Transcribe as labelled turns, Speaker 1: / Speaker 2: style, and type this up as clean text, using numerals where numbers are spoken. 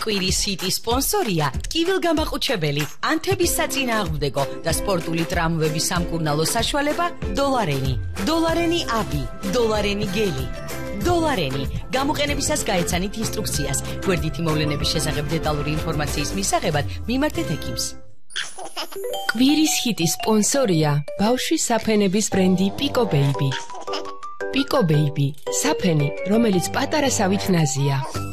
Speaker 1: კვირის ჰიტის სპონსორია ტკივილგამაყუჩებელი, ანთების საწინააღმდეგო და სპორტული ტრამვების სამკურნალო საშუალება დოლარენი. დოლარენი აბი, დოლარენი გელი. დოლარენი. გამოყენებისას გაეცანით ინსტრუქციას. გვერდითი მოვლენების შესახებ დეტალური ინფორმაციის მისაღებად მიმართეთ ექიმს. კვირის ჰიტის სპონსორია ბავშვის საფენების ბრენდი პიკო ბეიბი. პიკო ბეიბი, საფენი, რომელიც პატარა სავით ნაზია.